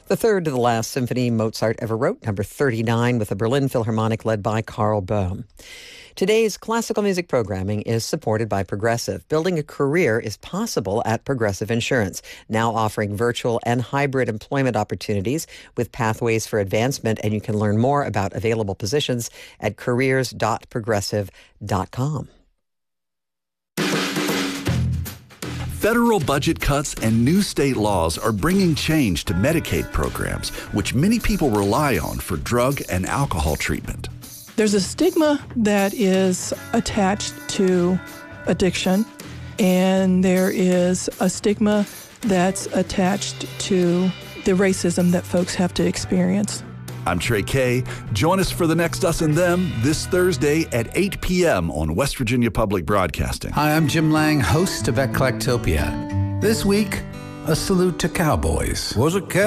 The third to the last symphony Mozart ever wrote, number 39, with the Berlin Philharmonic led by Karl Böhm. Today's classical music programming is supported by Progressive. Building a career is possible at Progressive Insurance, now offering virtual and hybrid employment opportunities with pathways for advancement, and you can learn more about available positions at careers.progressive.com. Federal budget cuts and new state laws are bringing change to Medicaid programs, which many people rely on for drug and alcohol treatment. There's a stigma that is attached to addiction, and there is a stigma that's attached to the racism that folks have to experience. I'm Trey Kay. Join us for the next Us and Them this Thursday at 8 p.m. on West Virginia Public Broadcasting. Hi, I'm Jim Lang, host of Eclectopia. This week, a salute to cowboys. Was a